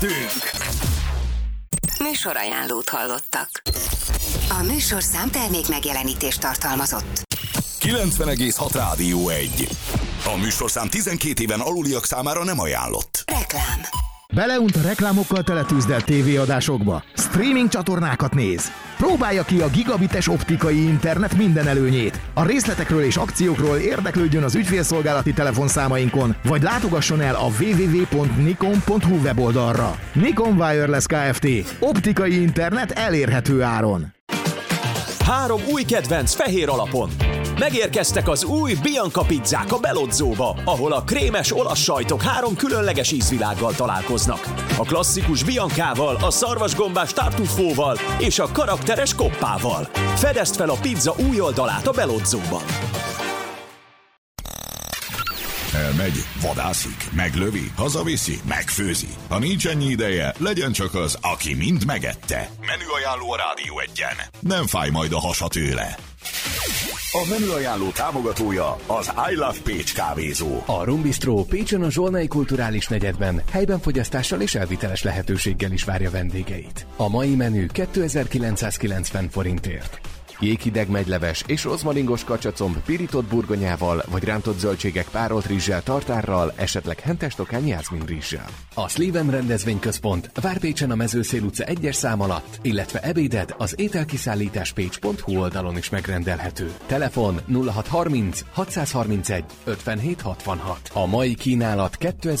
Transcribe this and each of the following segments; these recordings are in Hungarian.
Műsorajánlót hallottak. A műsorszám termék megjelenítést tartalmazott. 90,6 Rádió 1. A műsorszám 12 éven aluliak számára nem ajánlott. Reklám. Beleunt a reklámokkal teletűzdelt tévéadásokba. Streaming csatornákat néz. Próbálja ki a gigabites optikai internet minden előnyét. A részletekről és akciókról érdeklődjön az ügyfélszolgálati telefonszámainkon, vagy látogasson el a www.nikon.hu weboldalra. Nikon Wireless Kft. Optikai internet elérhető áron. 3 új kedvenc fehér alapon. Megérkeztek az új Bianca pizzák a Belozzóba, ahol a krémes olasz sajtok 3 különleges ízvilággal találkoznak. A klasszikus Biancával, a szarvasgombás tartufóval és a karakteres koppával. Fedezd fel a pizza új oldalát a Belozzóban. Elmegy, vadászik, meglövi, hazaviszi, megfőzi. Ha nincs ennyi ideje, legyen csak az, aki mind megette. Menüajánló a Rádió 1-en. Nem fáj majd a hasa tőle. A menüajánló támogatója az I Love Pécs kávézó. A Rum Bistro Pécsen a Zsolnai Kulturális Negyedben helyben fogyasztással és elviteles lehetőséggel is várja vendégeit. A mai menü 2990 forintért. Jéghideg megyleves és rozmaringos kacsacomb pirított burgonyával, vagy rántott zöldségek párolt rizssel, tartárral, esetleg hentes tokány jászmin rizssel. A Sleven rendezvényközpont vár Pécsen a Mezőszél utca 1-es szám alatt, illetve ebéded az ételkiszállításpécs.hu oldalon is megrendelhető. Telefon 0630 631 57 66. A mai kínálat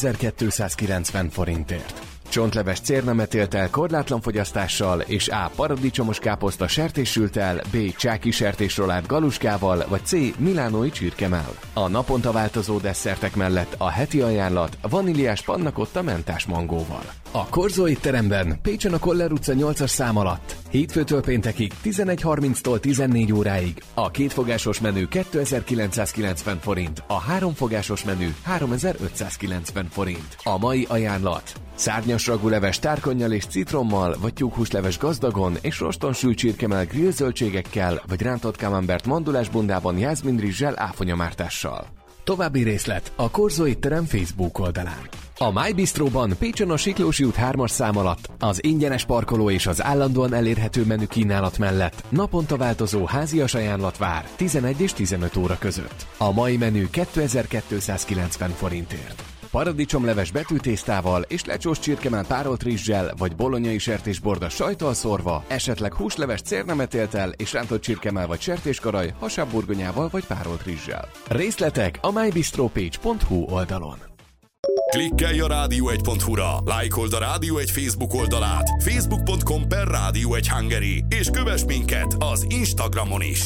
2290 forintért. Csontleves cérnametéltel korlátlan fogyasztással, és A. paradicsomos káposzta sertéssültel, B. csáki sertésrolált galuskával, vagy C. milánói csirkemell. A naponta változó desszertek mellett a heti ajánlat vaníliás pannakotta mentás mangóval. A Korzó étteremben Pécsen a Koller utca 8-as szám alatt hétfőtől péntekig 11:30-tól 14 óráig a kétfogásos menü 2990 forint, a háromfogásos menü 3590 forint. A mai ajánlat: szárnyas raguleves tárkonnyal és citrommal, vagy tyúkhúsleves gazdagon és roston sült csirkemell grillzöldségekkel, vagy rántott camembert mandulás bundában jászminrizssel áfonyamártással. További részlet a Korzó étterem Facebook oldalán. A My Bistroban Pécsen a Siklósi út 3-as szám alatt az ingyenes parkoló és az állandóan elérhető menü kínálat mellett naponta változó házias ajánlat vár 11 és 15 óra között. A mai menü 2290 forintért. Paradicsomleves betűtésztával és lecsós csirkemell párolt rizssel, vagy bolonyai sertésborda sajttal szórva, esetleg húsleves cérnametéltel és rántott csirkemell vagy sertéskaraj hasábburgonyával vagy párolt rizssel. Részletek a mybistropage.hu oldalon. Klikkelj a rádió1.hu-ra, lájkold a Rádió 1 Facebook oldalát, facebook.com/Rádió1 és kövess minket az Instagramon is.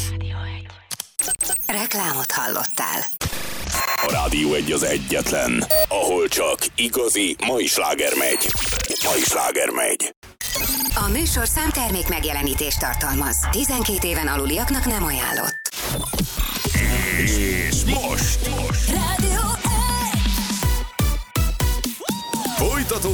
Reklámot hallottál. A Rádió 1 az egyetlen, ahol csak igazi mai sláger megy. Mai sláger megy. A műsorszám termék megjelenítést tartalmaz. 12 éven aluliaknak nem ajánlott. És most. Rádió